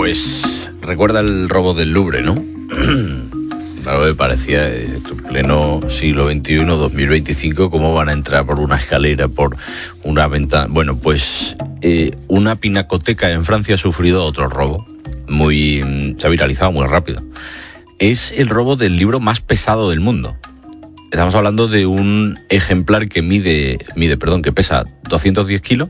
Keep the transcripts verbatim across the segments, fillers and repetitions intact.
Pues recuerda el robo del Louvre, ¿no? Claro, me parecía, en pleno siglo veintiuno, dos mil veinticinco, cómo van a entrar por una escalera, por una ventana. Bueno, pues eh, una pinacoteca en Francia ha sufrido otro robo. Muy, se ha viralizado muy rápido. Es el robo del libro más pesado del mundo. Estamos hablando de un ejemplar que mide, mide, perdón, que pesa doscientos diez kilos.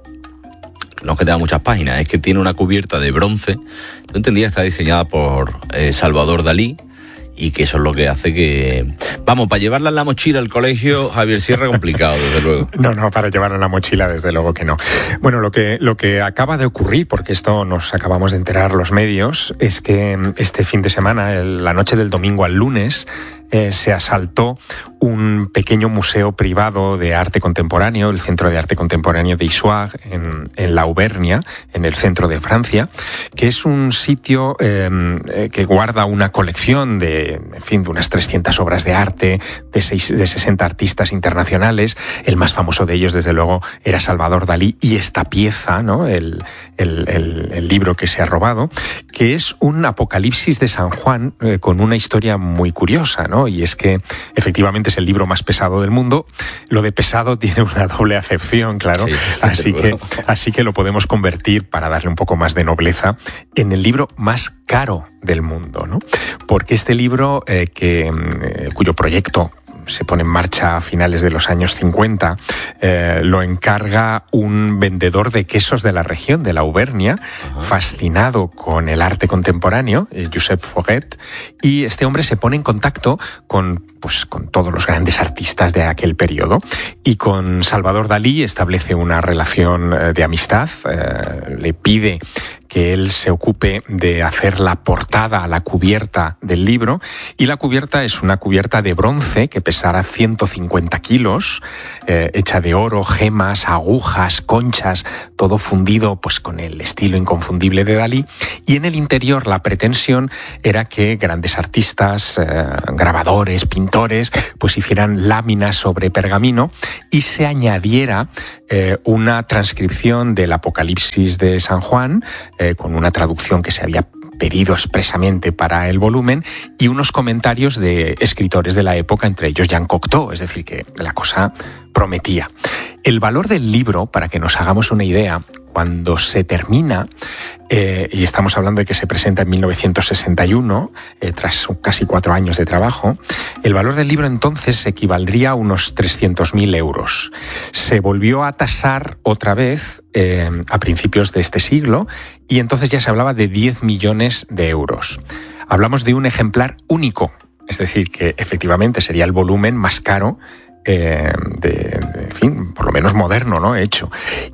No es que tenga muchas páginas, es que tiene una cubierta de bronce. Yo entendía que está diseñada por eh, Salvador Dalí, y que eso es lo que hace que... Vamos, para llevarla en la mochila al colegio, Javier Sierra, complicado, desde luego. No, no, para llevarla en la mochila, desde luego que no. Bueno, lo que, lo que acaba de ocurrir, porque esto nos acabamos de enterar los medios, es que este fin de semana, el, la noche del domingo al lunes, Eh, se asaltó un pequeño museo privado de arte contemporáneo, el Centro de Arte Contemporáneo de Issoire, en, en la Auvernia, en el centro de Francia, que es un sitio eh, que guarda una colección de, en fin, de unas trescientas obras de arte, de, seis, de sesenta artistas internacionales. El más famoso de ellos, desde luego, era Salvador Dalí, y esta pieza, ¿no? el, el, el, el libro que se ha robado, que es un Apocalipsis de San Juan eh, con una historia muy curiosa, ¿no? Y es que efectivamente es el libro más pesado del mundo. Lo de pesado tiene una doble acepción, claro. Sí, así que, así que lo podemos convertir, para darle un poco más de nobleza, en el libro más caro del mundo, ¿no? Porque este libro, eh, que, eh, cuyo proyecto se pone en marcha a finales de los años cincuenta, eh, lo encarga un vendedor de quesos de la región, de la Auvernia, Ajá. fascinado con el arte contemporáneo, eh, Josep Foguet, y este hombre se pone en contacto con, pues, con todos los grandes artistas de aquel periodo, y con Salvador Dalí establece una relación eh, de amistad, eh, le pide que él se ocupe de hacer la portada, la cubierta del libro, y la cubierta es una cubierta de bronce que pesará ciento cincuenta kilos, eh, hecha de oro, gemas, agujas, conchas, todo fundido pues con el estilo inconfundible de Dalí, y en el interior la pretensión era que grandes artistas, eh, grabadores, pintores, pues hicieran láminas sobre pergamino y se añadiera eh, una transcripción del Apocalipsis de San Juan, eh, con una traducción que se había pedido expresamente para el volumen, y unos comentarios de escritores de la época, entre ellos Jean Cocteau, es decir, que la cosa prometía. El valor del libro, para que nos hagamos una idea, cuando se termina, eh, y estamos hablando de que se presenta en mil novecientos sesenta y uno, eh, tras casi cuatro años de trabajo, el valor del libro entonces equivaldría a unos trescientos mil euros. Se volvió a tasar otra vez eh, a principios de este siglo, y entonces ya se hablaba de diez millones de euros. Hablamos de un ejemplar único, es decir, que efectivamente sería el volumen más caro Eh, de, de, en fin, por lo menos moderno, ¿no? Hecho.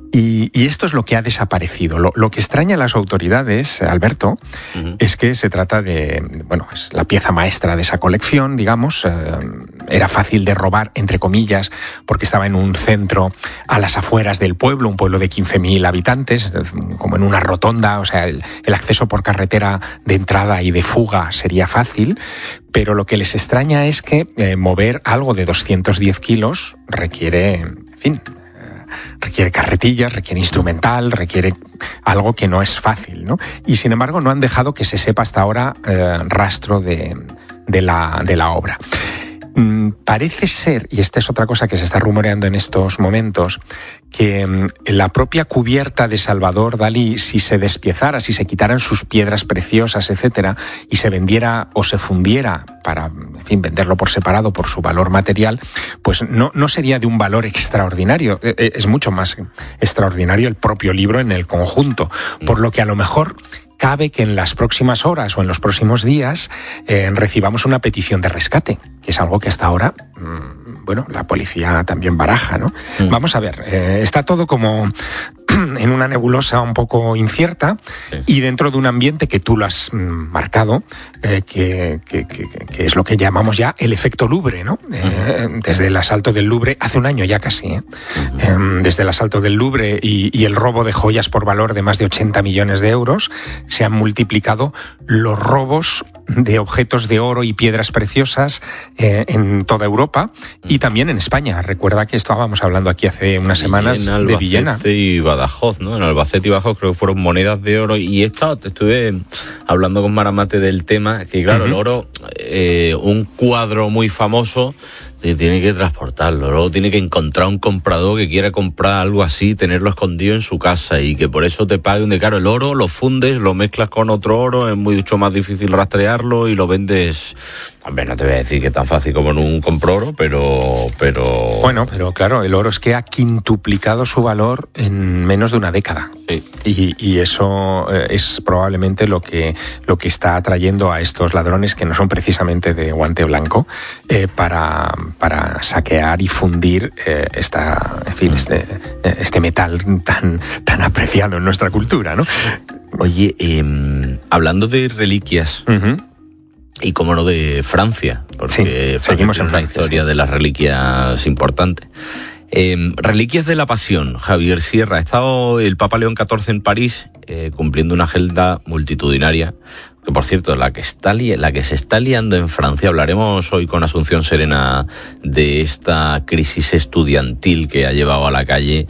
Y, y esto es lo que ha desaparecido. Lo, lo que extraña a las autoridades, Alberto, uh-huh. es que se trata de, bueno, es la pieza maestra de esa colección, digamos. Eh, era fácil de robar, entre comillas, porque estaba en un centro a las afueras del pueblo, un pueblo de quince mil habitantes, como en una rotonda, o sea, el, el acceso por carretera de entrada y de fuga sería fácil. Pero lo que les extraña es que eh, mover algo de doscientos diez kilos requiere, en fin, eh, requiere carretillas, requiere instrumental, requiere algo que no es fácil, ¿no? Y sin embargo no han dejado que se sepa hasta ahora eh, rastro de, de, la, de la obra. Mm, parece ser, y esta es otra cosa que se está rumoreando en estos momentos, que mm, la propia cubierta de Salvador Dalí, si se despiezara, si se quitaran sus piedras preciosas, etcétera, y se vendiera o se fundiera para, en fin, venderlo por separado por su valor material, pues no, no sería de un valor extraordinario. Es mucho más extraordinario el propio libro en el conjunto, por lo que a lo mejor cabe que en las próximas horas o en los próximos días eh, recibamos una petición de rescate, que es algo que hasta ahora, mmm, bueno, la policía también baraja, ¿no? Mm. Vamos a ver, eh, está todo como en una nebulosa un poco incierta, sí. y dentro de un ambiente que tú lo has marcado, eh, que, que, que, que es lo que llamamos ya el efecto Louvre, ¿no? Uh-huh. Eh, desde el asalto del Louvre, hace un año ya casi, ¿eh? Uh-huh. eh, desde el asalto del Louvre y, y el robo de joyas por valor de más de ochenta millones de euros, se han multiplicado los robos de objetos de oro y piedras preciosas eh, en toda Europa y también en España. Recuerda que estábamos hablando aquí hace unas semanas Villena, de Villena. Albacete y Badajoz, ¿no? En Albacete y Badajoz creo que fueron monedas de oro y he estado, te estuve hablando con Maramate del tema, que claro, uh-huh. el oro, eh, un cuadro muy famoso, tiene que transportarlo, luego tiene que encontrar un comprador que quiera comprar algo así, tenerlo escondido en su casa y que por eso te paguen de caro. El oro lo fundes, lo mezclas con otro oro, es mucho más difícil rastrearlo y lo vendes. Hombre, no te voy a decir que es tan fácil como en un compro oro, pero, pero... Bueno, pero claro, el oro es que ha quintuplicado su valor en menos de una década. Sí. Y, y eso es probablemente lo que, lo que está atrayendo a estos ladrones, que no son precisamente de guante blanco, eh, para, para saquear y fundir eh, esta, en fin, este, este metal tan, tan apreciado en nuestra cultura, ¿no? Oye, eh, hablando de reliquias... Uh-huh. Y como no de Francia, porque sí, seguimos en una Francia, historia sí. de las reliquias importante. Eh, reliquias de la Pasión, Javier Sierra. Ha estado el Papa León catorce en París eh, cumpliendo una agenda multitudinaria, que por cierto, la que está li- la que se está liando en Francia. Hablaremos hoy con Asunción Serena de esta crisis estudiantil que ha llevado a la calle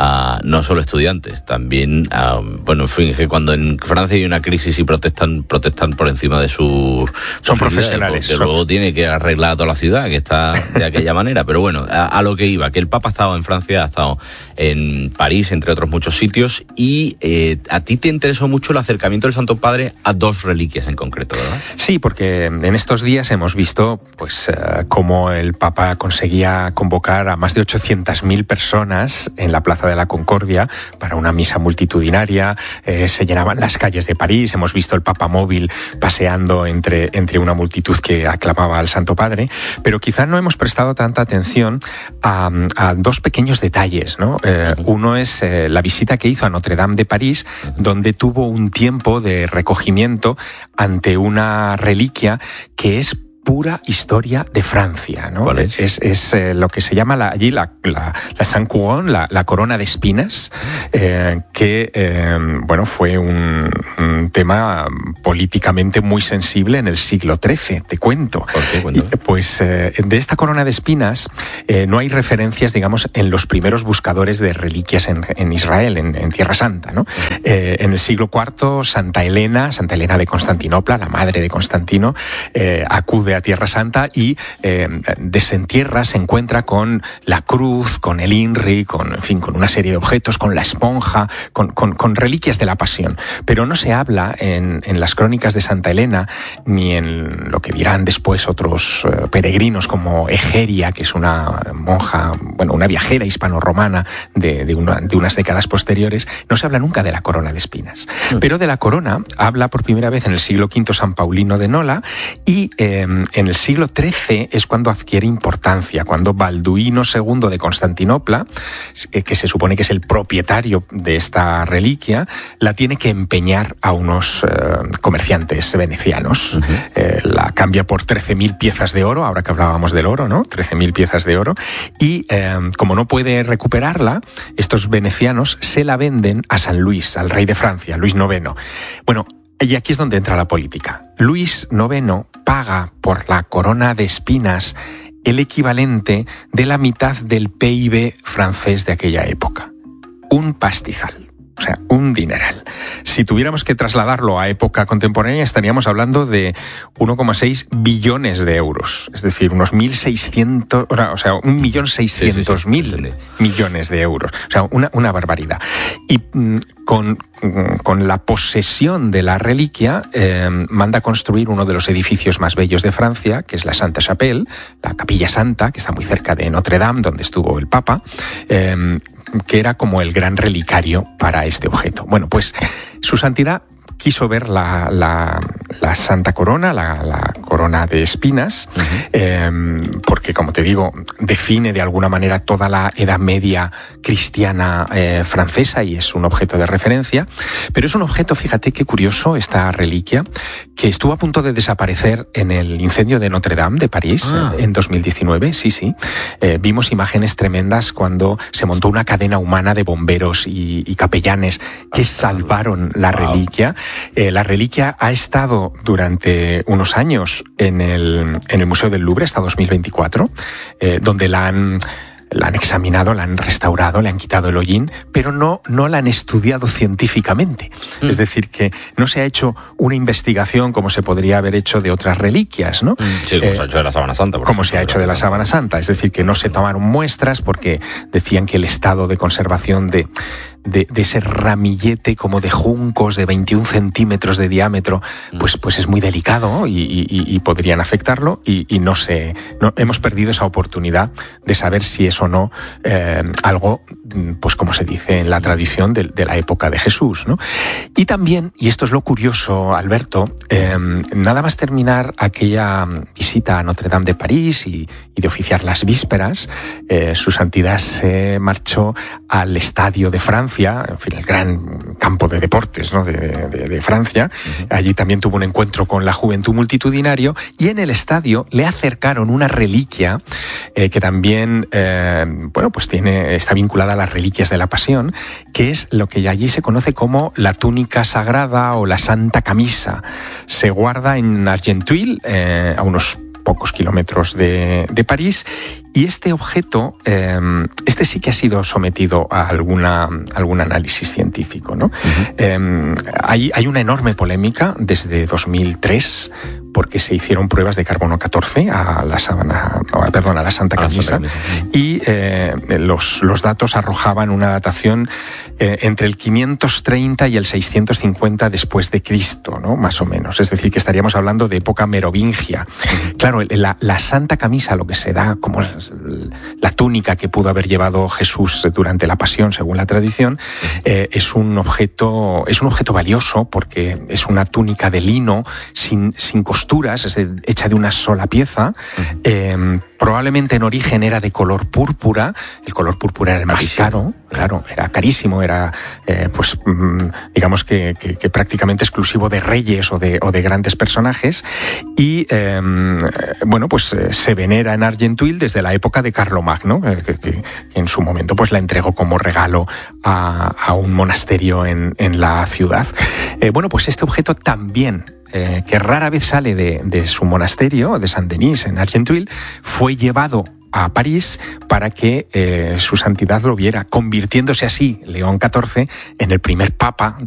a no solo estudiantes, también a, bueno, en fin, que cuando en Francia hay una crisis y protestan protestan por encima de sus son profesionales, porque son... luego tiene que arreglar a toda la ciudad que está de aquella manera. Pero bueno, a, a lo que iba, que el Papa ha estado en Francia, ha estado en París, entre otros muchos sitios, y eh, a ti te interesó mucho el acercamiento del Santo Padre a dos reliquias en concreto, ¿verdad? Sí, porque en estos días hemos visto pues uh, cómo el Papa conseguía convocar a más de ochocientas mil personas en la Plaza de la Concordia para una misa multitudinaria. Eh, se llenaban las calles de París. Hemos visto el Papa móvil paseando entre, entre una multitud que aclamaba al Santo Padre, pero quizá no hemos prestado tanta atención a, a dos pequeños detalles, ¿no? Eh, uh-huh. Uno es eh, la visita que hizo a Notre Dame de París, uh-huh. donde tuvo un tiempo de recogimiento ante una reliquia que es pura historia de Francia, ¿no? ¿Cuál es? Es, es eh, lo que se llama la, allí la, la, la Sainte Couronne, la, la corona de espinas, eh, que, eh, bueno, fue un, un tema políticamente muy sensible en el siglo trece, te cuento. ¿Por qué? Cuéntame. Y, pues eh, de esta corona de espinas eh, no hay referencias, digamos, en los primeros buscadores de reliquias en, en Israel, en, en Tierra Santa, ¿no? Eh, en el siglo cuarto, Santa Elena, Santa Elena de Constantinopla, la madre de Constantino, eh, acude a Tierra Santa y eh, desentierra, se encuentra con la cruz, con el INRI, con, en fin, con una serie de objetos, con la esponja, con, con, con reliquias de la Pasión. Pero no se habla en, en las crónicas de Santa Elena, ni en lo que dirán después otros eh, peregrinos como Egeria, que es una monja, bueno, una viajera hispano-romana de, de, una, de unas décadas posteriores. No se habla nunca de la corona de espinas. Mm. Pero de la corona habla por primera vez en el siglo quinto San Paulino de Nola y eh, en el siglo trece es cuando adquiere importancia, cuando Balduino segundo de Constantinopla, que se supone que es el propietario de esta reliquia, la tiene que empeñar a unos eh, comerciantes venecianos. Uh-huh. Eh, la cambia por trece mil piezas de oro, ahora que hablábamos del oro, ¿no? trece mil piezas de oro. Y eh, como no puede recuperarla, estos venecianos se la venden a San Luis, al rey de Francia, Luis noveno. Bueno, y aquí es donde entra la política. Luis noveno paga por la corona de espinas el equivalente de la mitad del P I B francés de aquella época. Un pastizal. O sea, un dineral. Si tuviéramos que trasladarlo a época contemporánea, estaríamos hablando de uno coma seis billones de euros. Es decir, unos mil seiscientos, o sea, un millón seiscientos mil millones de euros. O sea, una, una barbaridad. Y mmm, con, con la posesión de la reliquia, eh, manda construir uno de los edificios más bellos de Francia, que es la Sainte Chapelle, la Capilla Santa, que está muy cerca de Notre Dame, donde estuvo el Papa, eh, que era como el gran relicario para este objeto. Bueno, pues su santidad quiso ver la, la, la Santa Corona, la, la corona de espinas, uh-huh. eh, porque, como te digo, define de alguna manera toda la Edad Media cristiana eh, francesa y es un objeto de referencia, pero es un objeto, fíjate qué curioso, esta reliquia, que estuvo a punto de desaparecer en el incendio de Notre Dame de París ah. en dos mil diecinueve, sí, sí. Eh, vimos imágenes tremendas cuando se montó una cadena humana de bomberos y, y capellanes que salvaron la reliquia. Eh, la reliquia ha estado durante unos años en el, en el Museo del Louvre hasta dos mil veinticuatro, eh, donde la han... La han examinado, la han restaurado, le han quitado el hollín, pero no, no la han estudiado científicamente. Mm. Es decir, que no se ha hecho una investigación como se podría haber hecho de otras reliquias, ¿no? Sí, como eh, se ha hecho de la Sábana Santa. Por como ejemplo, se ha hecho de la Sábana Santa. Es decir, que no se tomaron muestras porque decían que el estado de conservación de... De, de ese ramillete como de juncos de veintiún centímetros de diámetro, pues, pues es muy delicado y, y, y podrían afectarlo y, y no sé, no, hemos perdido esa oportunidad de saber si es o no eh, algo, pues como se dice en la tradición de, de la época de Jesús, ¿no? Y también, y esto es lo curioso, Alberto, eh, nada más terminar aquella visita a Notre Dame de París y, y de oficiar las vísperas, eh, su santidad se marchó al Estadio de Francia, en fin, el gran campo de deportes, ¿no? de, de, de Francia. Uh-huh. Allí también tuvo un encuentro con la juventud multitudinario y en el estadio le acercaron una reliquia eh, que también, eh, bueno, pues tiene, está vinculada a las reliquias de la Pasión, que es lo que allí se conoce como la túnica sagrada o la Santa Camisa. Se guarda en Argenteuil, eh, a unos pocos kilómetros de, de París, y este objeto, eh, este sí que ha sido sometido a alguna, algún análisis científico, ¿no? Uh-huh. Eh, hay, hay una enorme polémica desde dos mil tres, porque se hicieron pruebas de carbono catorce a la sábana, perdón, a la Santa Camisa, ah, y eh, los, los datos arrojaban una datación eh, entre el quinientos treinta y el seiscientos cincuenta después de Cristo, ¿no? Más o menos. Es decir, que estaríamos hablando de época merovingia. Uh-huh. Claro, la, la Santa Camisa, lo que se da como la túnica que pudo haber llevado Jesús durante la Pasión, según la tradición, eh, es un objeto, es un objeto valioso porque es una túnica de lino sin, sin costuras, es de, hecha de una sola pieza. Uh-huh. Eh, probablemente en origen era de color púrpura. El color púrpura era el más carísimo. caro, claro, era carísimo, era, eh, pues, digamos que, que, que prácticamente exclusivo de reyes o de, o de grandes personajes. Y, eh, bueno, pues eh, se venera en Argenteuil desde la época de Carlomagno, eh, que, que en su momento pues la entregó como regalo a, a un monasterio en, en la ciudad. Eh, bueno, pues este objeto también, eh, que rara vez sale de, de su monasterio, de Saint-Denis, en Argenteuil, fue llevado a París para que eh, su santidad lo viera, convirtiéndose así León catorce en el primer papa